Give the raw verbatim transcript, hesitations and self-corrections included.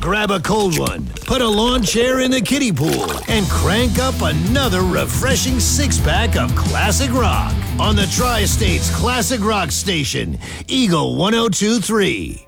grab a cold one, put a lawn chair in the kiddie pool, and crank up another refreshing six-pack of classic rock on the Tri-State's Classic Rock Station, Eagle one oh two point three.